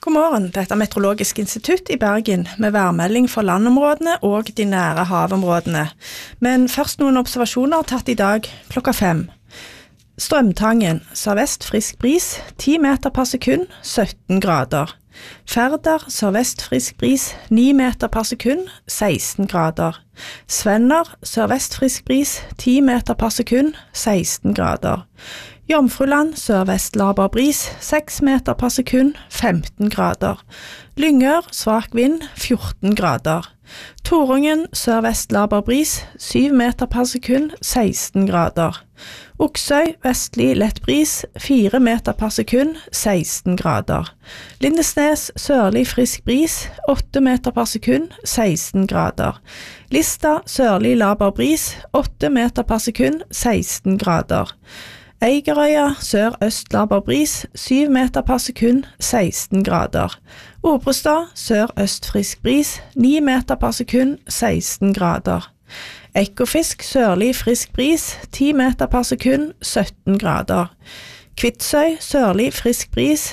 God morgen, dette er Meteorologisk institutt i Bergen med værmelding for landområdene og de nære havområdene. Men først noen observasjoner tatt i dag klokka 5. Strømtangen, sørvest frisk bris, 10 meter per sekund, 17 grader. Færder, sørvest frisk bris, 9 meter per sekund, 16 grader. Svenner, sørvest frisk bris, 10 meter per sekund, 16 grader. Jomfruland, sørvest laber bris, 6 meter per sekund, 15 grader. Lyngør, svak vind, 14 grader. Torungen, sørvest laber bris, 7 meter per sekund, 16 grader. Oksøy, vestlig lett bris, 4 meter per sekund, 16 grader. Lindesnes, sørlig frisk bris, 8 meter per sekund, 16 grader. Lista, sørlig laber bris, 8 meter per sekund, 16 grader. Eigerøya, sør-øst laber bris, 7 meter per sekund, 16 grader. Obrestad, sør-øst frisk bris, 9 meter per sekund, 16 grader. Ekofisk, sørlig frisk bris, 10 meter per sekund, 17 grader. Kvitsøy, sørlig frisk bris,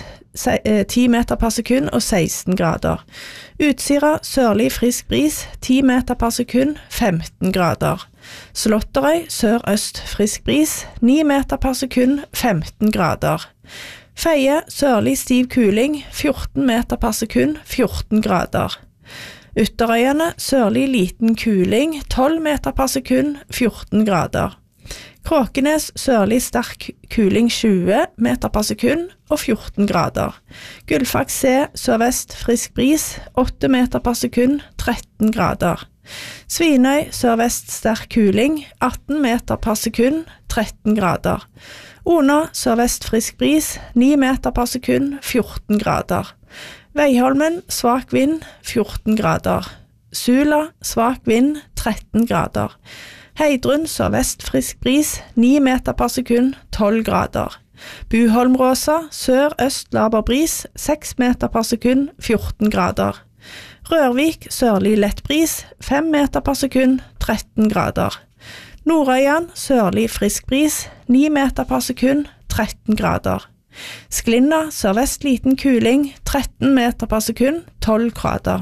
10 meter per sekund og 16 grader. Utsira, sørlig frisk bris, 10 meter per sekund, 15 grader. Slåtterøy, sør-øst frisk bris, 9 meter per sekund, 15 grader. Feie, sørlig stiv kuling, 14 meter per sekund, 14 grader. Ytterøyene, sørlig liten kuling, 12 meter per sekund, 14 grader. Kråkenes, sørlig sterk kuling 20 meter per sekund og 14 grader. Gullfaks C, sørvest frisk bris, 8 meter per sekund, 13 grader. Svinøy, sørvest sterk kuling, 18 meter per sekund, 13 grader. Ona, sørvest frisk bris, 9 meter per sekund, 14 grader. Veiholmen, svak vind, 14 grader. Sula, svak vind, 13 grader. Heidrun, sørvest frisk bris, 9 meter per sekund, 12 grader. Buholmråsa, sør-øst laber bris, 6 meter per sekund, 14 grader. Rørvik, sørlig lett bris, 5 meter per sekund, 13 grader. Nordøyan, sørlig frisk bris, 9 meter per sekund, 13 grader. Sklinda, sørvest liten kuling, 13 meter per sekund, 12 grader.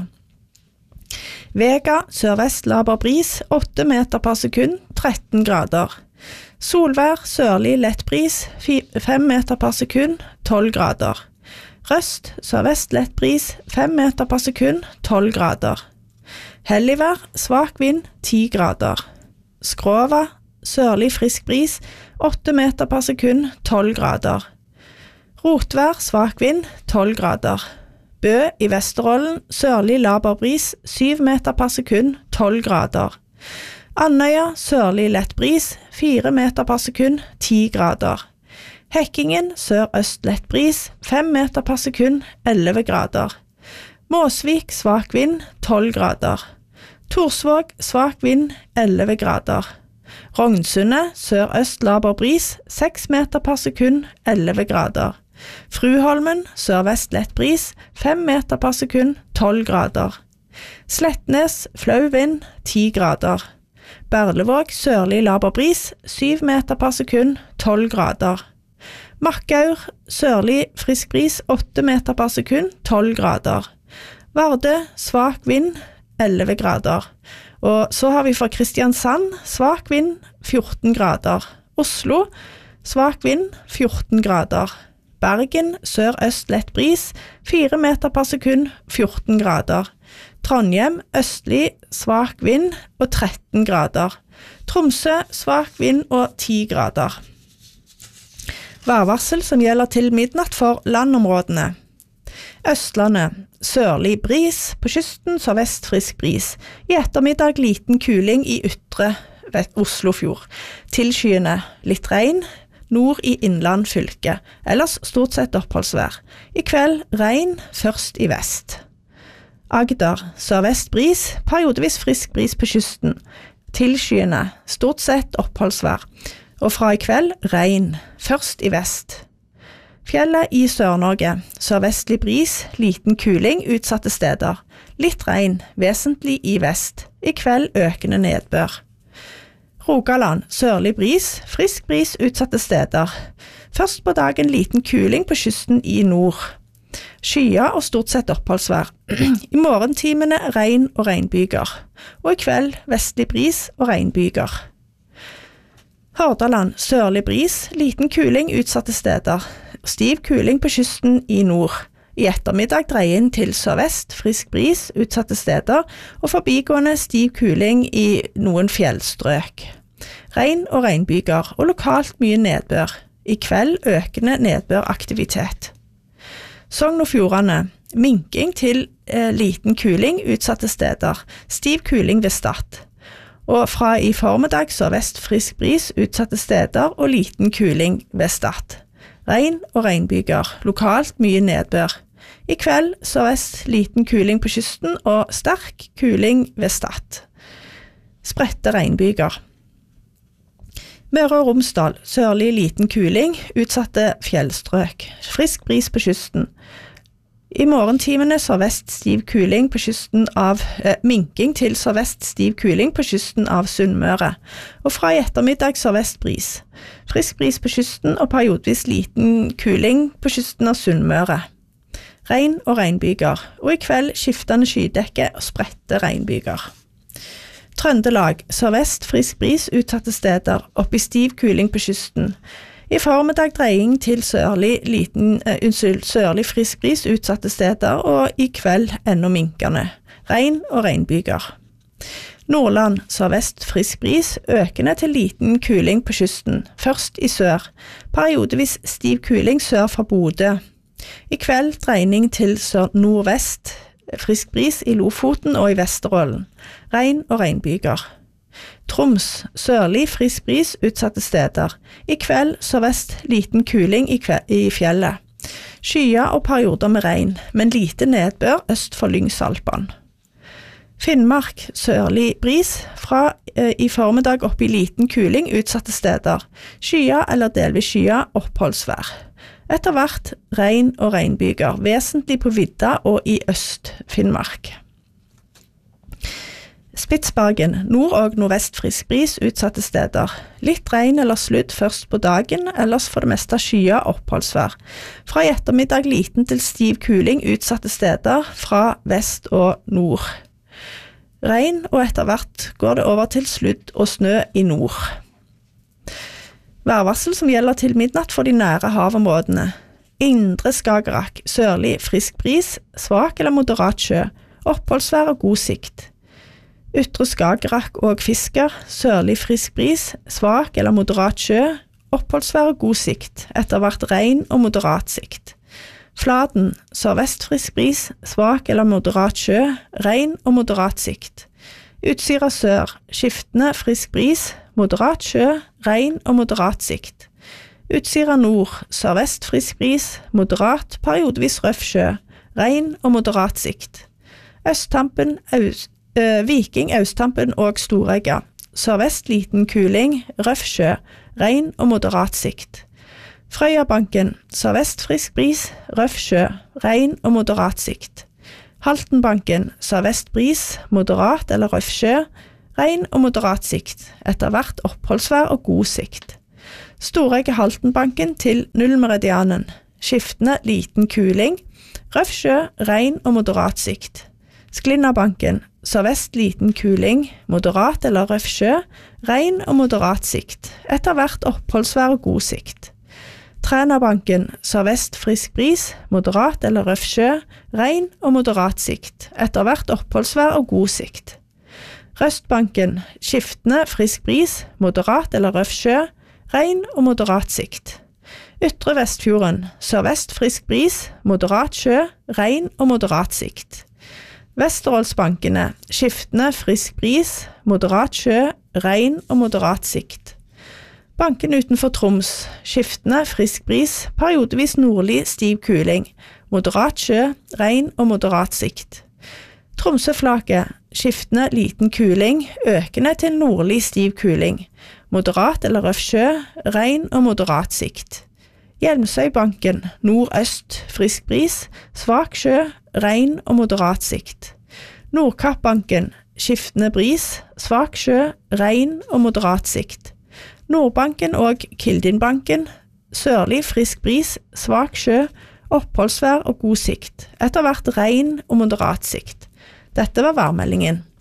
Vega, sørvest laber bris, 8 meter per sekund, 13 grader. Solvær, sørlig lett bris, 5 meter per sekund, 12 grader. Røst, sørvest lett bris, 5 meter per sekund, 12 grader. Helligvær, svak vind, 10 grader. Skrova, sørlig frisk bris, 8 meter per sekund, 12 grader. Rotvær, svak vind, 12 grader. Bø i Vesterålen, sørlig laber bris, 7 meter per sekund, 12 grader. Andøya, sørlig lett bris, 4 meter per sekund, 10 grader. Hekkingen, sør-øst lett bris, 5 meter per sekund, 11 grader. Måsvik, svak vind, 12 grader. Torsvåg, svak vind, 11 grader. Rognsundet, sør-øst laber bris, 6 meter per sekund, 11 grader. Fruholmen, sørvest lett bris, 5 meter per sekund, 12 grader. Slettnes, flau vind, 10 grader. Berlevåg, sørlig laber bris, 7 meter per sekund, 12 grader. Makkaur, sørlig frisk bris, 8 meter per sekund, 12 grader. Varde, svak vind, 11 grader. Og så har vi for Kristiansand, svak vind, 14 grader. Oslo, svak vind, 14 grader. Bergen, sør-øst lett bris, 4 meter per sekund, 14 grader. Trondheim, østlig, svak vind og 13 grader. Tromsø, svak vind og 10 grader. Værvarsel som gjelder til midnatt for landområdene. Østlandet, sørlig bris, på kysten sørvest frisk bris. I ettermiddag liten kuling i ytre Oslofjord. Tilskyende, litt regn. Nord i Innland fylke, ellers stort sett oppholdsvær. I kveld regn, først i vest. Agder, sørvest bris, periodevis frisk bris på kysten. Tilskyende, stort sett oppholdsvær. Og fra i kveld regn, først i vest. Fjellet i Sør-Norge, sørvestlig bris, liten kuling utsatte steder. Litt regn, vesentlig i vest. I kveld økende nedbør. Rogaland, sørlig bris, frisk bris utsatte steder. Først på dagen liten kuling på kysten i nord. Skyer og stort sett oppholdsvær. I morgentimene regn og regnbyger, og i kveld vestlig bris og regnbyger. Hordaland, sørlig bris, liten kuling utsatte steder, stiv kuling på kysten i nord. I ettermiddag dreien til sørvest, frisk bris utsatte steder, og forbigående stiv kuling i noen fjellstrøk. Regn og regnbyger, og lokalt mye nedbør. I kveld økende nedbøraktivitet. Sogn og Fjordane, minking til liten kuling utsatte steder, stiv kuling ved Stad. Og fra i formiddag sørvest frisk bris utsatte steder og liten kuling ved Stad. Regn og regnbyger, lokalt mye nedbør. I kveld sørvest liten kuling på kysten og sterk kuling ved Stad. Spredte regnbyger. Møre og Romsdal, sørlig liten kuling, utsatte fjellstrøk, frisk bris på kysten. I morgentimene sørvest stiv kuling på kysten av minking til sørvest stiv kuling på kysten av Sunnmøre, og fra i ettermiddag sørvest bris. Frisk bris på kysten og periodvis liten kuling på kysten av Sunnmøre. Regn og regnbyger, og i kveld skiftende skydekke og spredte regnbyger. Trøndelag, sørvest frisk bris utsatte steder, opp i stiv kuling på kysten. I formiddag dreying til sørlig frisk bris utsatte steder, og i kveld enda minkende. Regn og regnbyger. Nordland, sørvest frisk bris, økende til liten kuling på kysten, først i sør. Periodevis stiv kuling sør fra Bodø. I kveld dreining til sør-nordvest, frisk bris i Lofoten og i Vesterålen. Regn og regnbyger. Troms, sørlig frisk bris utsatte steder. I kveld sørvest liten kuling i fjellet. Skyer og perioder med regn, men lite nedbør øst for Lyngsalpan. Finnmark, sørlig bris, fra i formiddag opp i liten kuling utsatte steder. Skyer eller delvis skyer, oppholdsvær. Etter hvert regn og regnbyger, vesentlig på vidda og i Øst-Finnmark. Spitsbergen, nord- og nordvest frisk bris utsatte steder. Litt regn eller sludd først på dagen, ellers for det meste skyer oppholdsvær. Fra i ettermiddag liten til stiv kuling utsatte steder fra vest og nord. Regn, og etter hvert går det over til sludd og snø i nord. Værvarsel som gjelder til midnatt for de nære havområdene. Indre Skagerrak, sørlig frisk bris, svak eller moderat sjø, oppholdsvær og god sikt. Ytre Skagerrak og Fisker, sørlig frisk bris, svak eller moderat sjø, oppholdsvær og god sikt, etter hvert regn og moderat sikt. Fladen, sørvest frisk bris, svak eller moderat sjø, regn og moderat sikt. Utsira sør, skiftende frisk bris, moderat sjø, regn og moderat sikt. Utsira nord, sørvest frisk bris, moderat, periodevis røff sjø, regn og moderat sikt. Østtampen, Viking, Austtampen og Storegga, sørvest liten kuling, røff sjø, regn og moderat sikt. Frøyabanken, sørvest frisk bris, røff sjø, regn og moderat sikt. Haltenbanken, sørvest bris, moderat eller røff sjø, regn og moderat sikt, etter hvert oppholdsvær og god sikt. Storegga Haltenbanken til nullmeridianen, skiftende liten kuling, røff sjø, regn og moderat sikt. Sklinnabanken, sørvest liten kuling, moderat eller røff sjø, regn og moderat sikt, etter hvert oppholdsvær og god sikt. Trænabanken, sørvest frisk bris, moderat eller røff sjø, regn og moderat sikt, etter hvert oppholdsvær og god sikt. Røstbanken, skiftende frisk bris, moderat eller røff sjø, regn og moderat sikt. Ytre Vestfjorden, sørvest frisk bris, moderat sjø, regn og moderat sikt. Vesterålsbankene, skiftende frisk bris, moderat sjø, regn og moderat sikt. Banken utenfor Troms, skiftende frisk bris, periodevis nordlig stiv kuling, moderat sjø, regn og moderat sikt. Tromsøflaket, skiftende liten kuling, økende til nordlig stiv kuling, moderat eller røff sjø, regn og moderat sikt. Hjelmsøybanken, nordøst, frisk bris, svak sjø, regn og moderat sikt. Nordkappbanken, skiftende bris, svak sjø, regn og moderat sikt. Nordbanken og Kildinbanken, sørlig frisk bris, svak sjø, oppholdsvær og god sikt. Etter hvert regn og moderat sikt. Dette var værmeldingen.